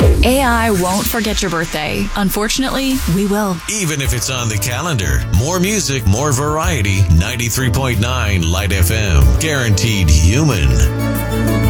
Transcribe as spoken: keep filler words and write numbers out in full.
A I won't forget your birthday. Unfortunately, we will. Even if it's on the calendar. More music, more variety. ninety-three point nine Light F M. Guaranteed human.